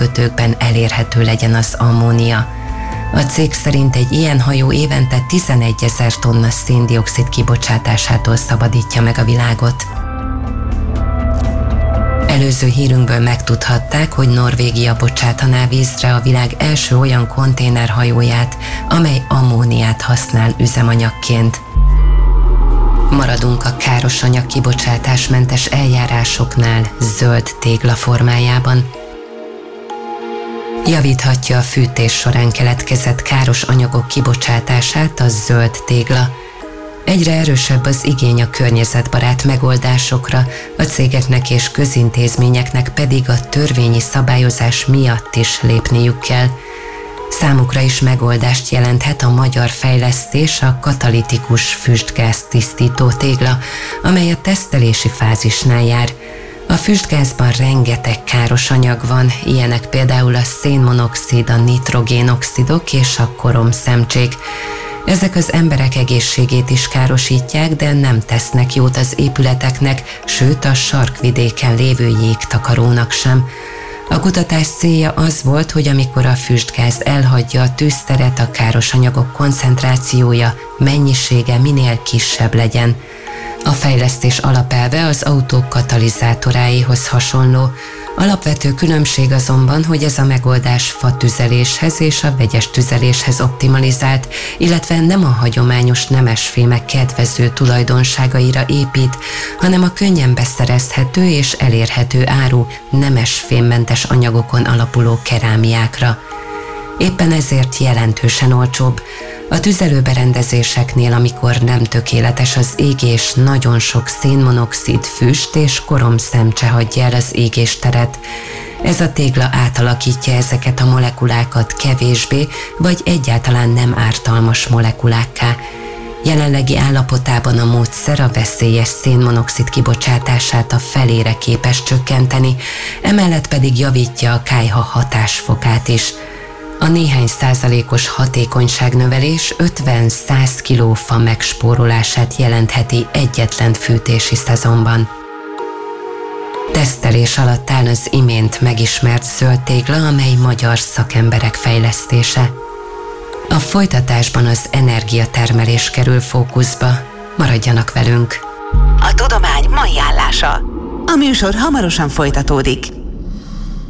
kikötőkben elérhető legyen az ammónia. A cég szerint egy ilyen hajó évente 11 000 tonna szén-dioxid kibocsátásától szabadítja meg a világot. Előző hírünkből megtudhatták, hogy Norvégia bocsátaná vízre a világ első olyan konténerhajóját, amely ammóniát használ üzemanyagként. Maradunk a károsanyag kibocsátásmentes eljárásoknál zöld tégla formájában. Javíthatja a fűtés során keletkezett káros anyagok kibocsátását a zöld tégla. Egyre erősebb az igény a környezetbarát megoldásokra, a cégeknek és közintézményeknek pedig a törvényi szabályozás miatt is lépniük kell. Számukra is megoldást jelenthet a magyar fejlesztés a katalitikus füstgáz tisztító tégla, amely a tesztelési fázisnál jár. A füstgázban rengeteg káros anyag van, ilyenek például a szénmonoxid, a nitrogénoxidok és a koromszemcsék. Ezek az emberek egészségét is károsítják, de nem tesznek jót az épületeknek, sőt a sarkvidéken lévő jégtakarónak sem. A kutatás célja az volt, hogy amikor a füstgáz elhagyja a tűzteret, a káros anyagok koncentrációja, mennyisége minél kisebb legyen. A fejlesztés alapelve az autók katalizátoráihoz hasonló. Alapvető különbség azonban, hogy ez a megoldás fatüzeléshez és a vegyes tüzeléshez optimalizált, illetve nem a hagyományos nemesfémek kedvező tulajdonságaira épít, hanem a könnyen beszerezhető és elérhető áru nemesfémmentes anyagokon alapuló kerámiákra. Éppen ezért jelentősen olcsóbb. A tüzelőberendezéseknél, amikor nem tökéletes az égés, nagyon sok szénmonoxid, füst és koromszemcse hagyja el az égésteret. Ez a tégla átalakítja ezeket a molekulákat kevésbé, vagy egyáltalán nem ártalmas molekulákká. Jelenlegi állapotában a módszer a veszélyes szénmonoxid kibocsátását a felére képes csökkenteni, emellett pedig javítja a kályha hatásfokát is. A néhány százalékos hatékonyságnövelés 50-100 kg fa megspórolását jelentheti egyetlen fűtési szezonban. Tesztelés alatt áll az imént megismert zöld tégla, amely magyar szakemberek fejlesztése. A folytatásban az energiatermelés kerül fókuszba. Maradjanak velünk! A tudomány mai állása. A műsor hamarosan folytatódik.